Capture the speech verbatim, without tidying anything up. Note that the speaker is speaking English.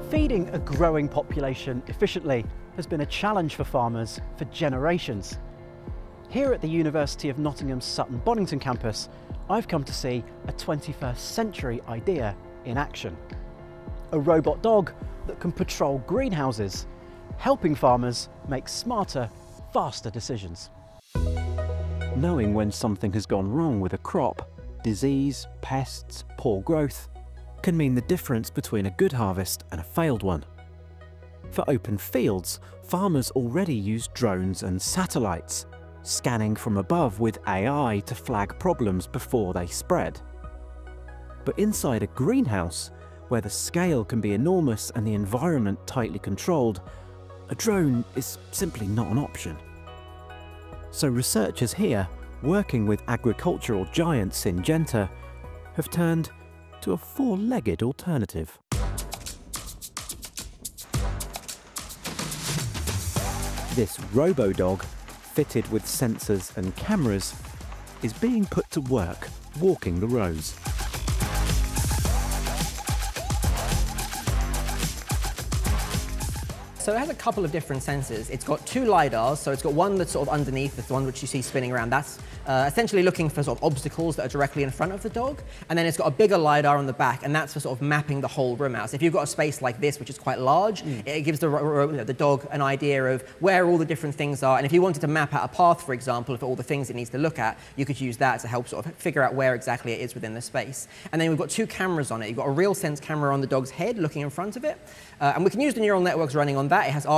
Feeding a growing population efficiently has been a challenge for farmers for generations. Here at the University of Nottingham's Sutton Bonington campus, I've come to see a twenty-first century idea in action. A robot dog that can patrol greenhouses, helping farmers make smarter, faster decisions. Knowing when something has gone wrong with a crop, disease, pests, poor growth, can mean the difference between a good harvest and a failed one. For open fields, farmers already use drones and satellites, scanning from above with A I to flag problems before they spread. But inside a greenhouse, where the scale can be enormous and the environment tightly controlled, a drone is simply not an option. So researchers here, working with agricultural giant Syngenta, have turned to a four-legged alternative. This robo-dog, fitted with sensors and cameras, is being put to work walking the rows. So it has a couple of different sensors. It's got two LiDARs, so it's got one that's sort of underneath, that's the one which you see spinning around. That's uh, essentially looking for sort of obstacles that are directly in front of the dog. And then it's got a bigger LiDAR on the back, and that's for sort of mapping the whole room out. So if you've got a space like this, which is quite large, mm. it gives the, you know, the dog an idea of where all the different things are. And if you wanted to map out a path, for example, for all the things it needs to look at, you could use that to help sort of figure out where exactly it is within the space. And then we've got two cameras on it. You've got a real sense camera on the dog's head looking in front of it. Uh, and we can use the neural networks running on that. It has